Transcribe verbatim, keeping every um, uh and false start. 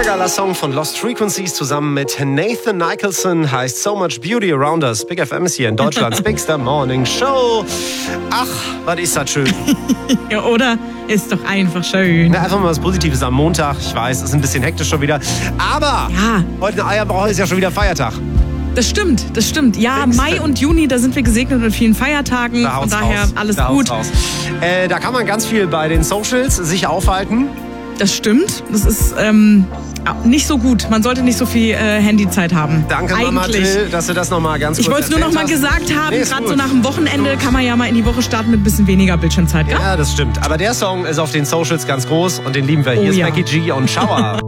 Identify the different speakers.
Speaker 1: geiler Song von Lost Frequencies zusammen mit Nathan Nicholson, heißt So Much Beauty Around Us. Big F M ist hier in Deutschlands Bigster Morning Show. Ach, was ist das schön.
Speaker 2: Ja, oder? Ist doch einfach schön.
Speaker 1: Na, einfach mal was Positives am Montag. Ich weiß, es ist ein bisschen hektisch schon wieder. Aber
Speaker 2: ja.
Speaker 1: Heute eine Eierwoche ist ja schon wieder Feiertag.
Speaker 2: Das stimmt, das stimmt. Ja, Fixte. Mai und Juni, da sind wir gesegnet mit vielen Feiertagen.
Speaker 1: Da
Speaker 2: Von daher
Speaker 1: raus.
Speaker 2: alles
Speaker 1: da
Speaker 2: gut.
Speaker 1: Äh, da kann man ganz viel bei den Socials sich aufhalten.
Speaker 2: Das stimmt. Das ist ähm, nicht so gut. Man sollte nicht so viel äh, Handyzeit haben.
Speaker 1: Danke, Mama Till, dass du das nochmal ganz kurz
Speaker 2: Ich wollte es nur noch mal
Speaker 1: hast.
Speaker 2: gesagt haben,
Speaker 1: nee,
Speaker 2: gerade so nach dem Wochenende kann man ja mal in die Woche starten mit ein bisschen weniger Bildschirmzeit, gell?
Speaker 1: Ja, das stimmt. Aber der Song ist auf den Socials ganz groß und den lieben wir. Hier
Speaker 2: oh,
Speaker 1: ist
Speaker 2: ja.
Speaker 1: Becky G und Shower.